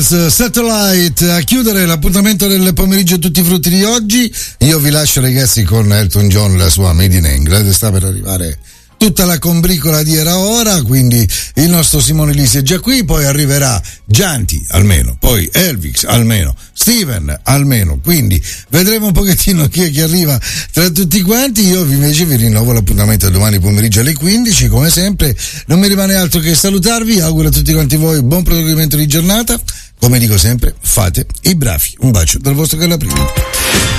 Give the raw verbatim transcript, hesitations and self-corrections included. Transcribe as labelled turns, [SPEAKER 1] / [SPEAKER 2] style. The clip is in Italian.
[SPEAKER 1] Satellite a chiudere l'appuntamento del pomeriggio tutti i frutti di oggi. Io vi lascio, ragazzi, con Elton John, la sua Made in England. Sta per arrivare tutta la combricola di Era Ora, quindi il nostro Simone Lisi è già qui, poi arriverà Gianti almeno, poi Elvis almeno, Steven almeno, quindi vedremo un pochettino chi è che arriva tra tutti quanti. Io invece vi rinnovo l'appuntamento domani pomeriggio alle quindici, come sempre. Non mi rimane altro che salutarvi, auguro a tutti quanti voi buon proseguimento di giornata, come dico sempre, fate i bravi. Un bacio dal vostro Calaprino.